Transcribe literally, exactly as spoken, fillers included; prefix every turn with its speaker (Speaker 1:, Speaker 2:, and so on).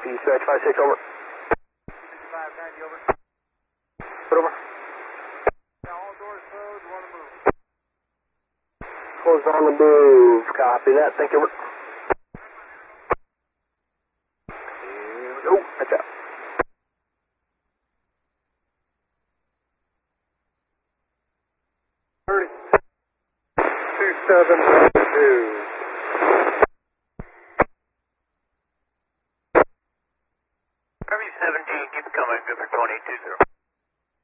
Speaker 1: Dispatch five six, over.
Speaker 2: five ninety, over.
Speaker 1: Put over.
Speaker 2: Now all doors closed, one to move.
Speaker 1: Closed on the move. Copy that. Thank you, over. Here we go. Watch out.
Speaker 2: thirty. two seven two.